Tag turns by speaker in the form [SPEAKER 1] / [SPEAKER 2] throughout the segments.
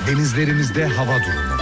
[SPEAKER 1] Denizlerimizde hava durumu.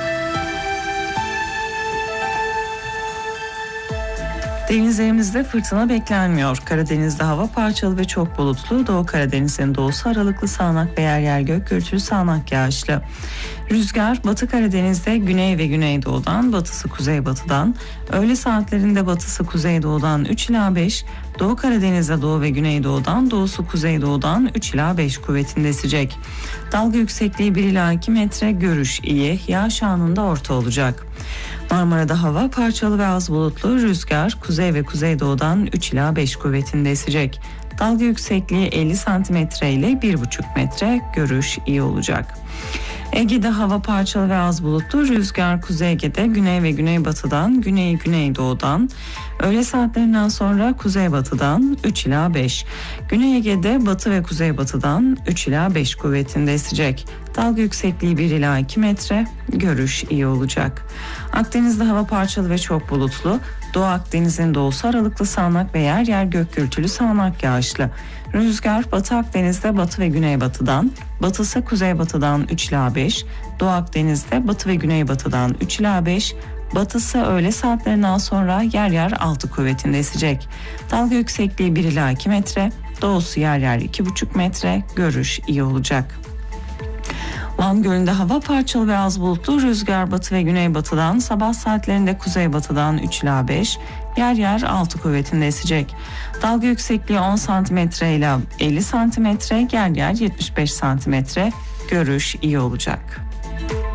[SPEAKER 2] Denizlerimizde fırtına beklenmiyor. Karadeniz'de hava parçalı ve çok bulutlu. Doğu Karadeniz'in doğusu aralıklı sağanak ve yer yer gök gürültülü sağanak yağışlı. Rüzgar Batı Karadeniz'de güney ve güneydoğudan, batısı kuzeybatıdan, öğle saatlerinde batısı kuzeydoğudan 3 ila 5, Doğu Karadeniz'de doğu ve güneydoğudan, doğusu kuzeydoğudan 3 ila 5 kuvvetinde esecek. Dalga yüksekliği 1 ila 2 metre, görüş iyi, yağış anında orta olacak. Marmara'da hava parçalı ve az bulutlu, rüzgar kuzey ve kuzeydoğudan 3 ila 5 kuvvetinde esecek. Dalga yüksekliği 50 cm ile 1,5 metre, görüş iyi olacak. Ege'de hava parçalı ve az bulutlu, rüzgar Kuzey Ege'de güney ve güneybatıdan, güneydoğudan, öğle saatlerinden sonra kuzeybatıdan 3 ila 5. Güney Ege'de batı ve kuzeybatıdan 3 ila 5 kuvvetinde esecek. Dalga yüksekliği 1 ila 2 metre, görüş iyi olacak. Akdeniz'de hava parçalı ve çok bulutlu, Doğu Akdeniz'in doğusu aralıklı sağanak ve yer yer gök gürültülü sağanak yağışlı. Rüzgar Batı Akdeniz'de batı ve güneybatıdan, batısı kuzeybatıdan 3 ila 5, Doğu Akdeniz'de batı ve güneybatıdan 3 ila 5, batısı öğle saatlerinden sonra yer yer 6 kuvvetinde esecek. Dalga yüksekliği 1 ila 2 metre, doğusu yer yer 2,5 metre, görüş iyi olacak. Van Gölü'nde hava parçalı ve az bulutlu, rüzgar batı ve güneybatıdan, sabah saatlerinde kuzeybatıdan 3 ila 5, yer yer 6 kuvvetinde esecek. Dalga yüksekliği 10 cm ile 50 cm, yer yer 75 cm, görüş iyi olacak.